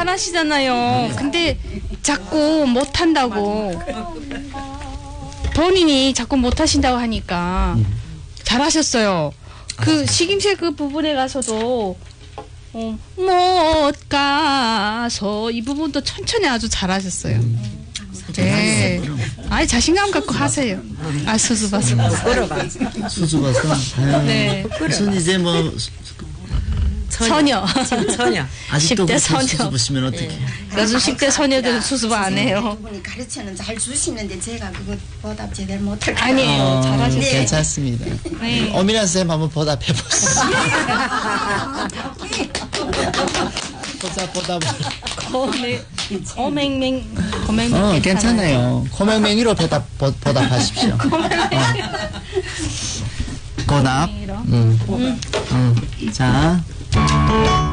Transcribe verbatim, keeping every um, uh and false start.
잘하시잖아요. 근데 자꾸 못한다고 본인이 자꾸 못하신다고 하니까 잘하셨어요. 그 식임새 그 부분에 가서도 어, 못 가서 이 부분도 천천히 아주 잘하셨어요. 네. 아니 자신감 갖고 하세요. 아 수줍어서. 수줍어서. 네. 무슨 이제 뭐 처녀. 지금 처녀. 아직도 십 대 그렇게 처녀. 수줍으시면 어떻게? 네. 요즘 십 대 소녀들은 수줍 안 해요. 분이 가르쳐는 잘 주시는데 제가 그거 보답 제대로 못할 것 아니에요. 어, 잘하셨어요. 네. 괜찮습니다. 네. 어미나 선생님 한번 보답해 보세요. 보답 보답. 거맹, 거맹맹, 거맹맹. 어 괜찮아요. 코맹맹이로 보답 보, 보답하십시오. 어. 고답. 거맹맹이로. 음. 음. 자.